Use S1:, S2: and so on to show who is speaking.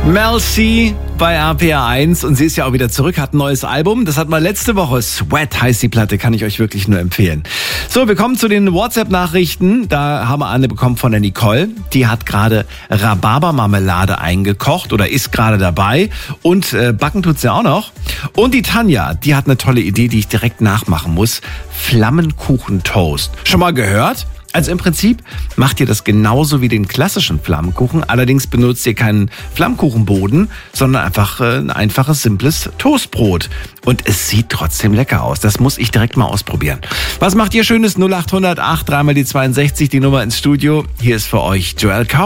S1: Mel C bei RPR1 und sie ist ja auch wieder zurück, hat ein neues Album. Das hat mal letzte Woche. Sweat heißt die Platte, kann ich euch wirklich nur empfehlen. So, wir kommen zu den WhatsApp-Nachrichten. Da haben wir eine bekommen von der Nicole. Die hat gerade Rhabarbermarmelade eingekocht oder ist gerade dabei. Und backen tut sie auch noch. Und die Tanja, die hat eine tolle Idee, die ich direkt nachmachen muss. Flammenkuchentoast. Schon mal gehört? Also im Prinzip macht ihr das genauso wie den klassischen Flammkuchen. Allerdings benutzt ihr keinen Flammkuchenboden, sondern einfach ein einfaches, simples Toastbrot. Und es sieht trotzdem lecker aus. Das muss ich direkt mal ausprobieren. Was macht ihr Schönes? 0800 8 3 mal die 62, die Nummer ins Studio. Hier ist für euch Joel Cow.